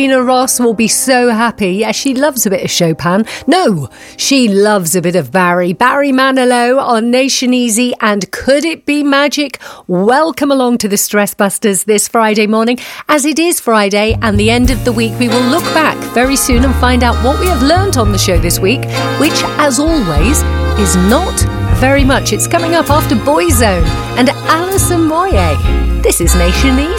Nina Ross will be so happy. Yeah, she loves a bit of Chopin. No, she loves a bit of Barry. Barry Manilow on Nation Easy and Could It Be Magic? Welcome along to the Stress Busters this Friday morning. As it is Friday and the end of the week, we will look back very soon and find out what we have learnt on the show this week, which, as always, is not very much. It's coming up after Boyzone and Alison Moyet. This is Nation Easy.